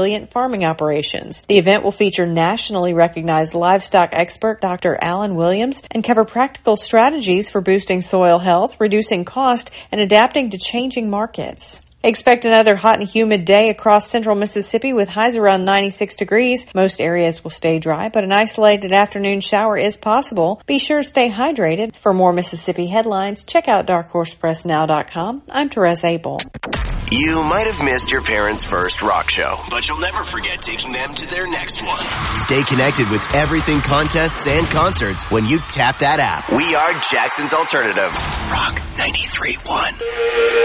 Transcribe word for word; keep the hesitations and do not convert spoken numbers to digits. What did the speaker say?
resilient farming operations. The event will feature nationally recognized livestock expert Doctor Alan Williams and cover practical strategies for boosting soil health, reducing cost, and adapting to changing markets. Expect another hot and humid day across central Mississippi with highs around ninety-six degrees. Most areas will stay dry, but an isolated afternoon shower is possible. Be sure to stay hydrated. For more Mississippi headlines, check out dark horse press now dot com. I'm Therese Abel. You might have missed your parents' first rock show, but you'll never forget taking them to their next one. Stay connected with everything contests and concerts when you tap that app. We are Jackson's Alternative. Rock ninety-three point one.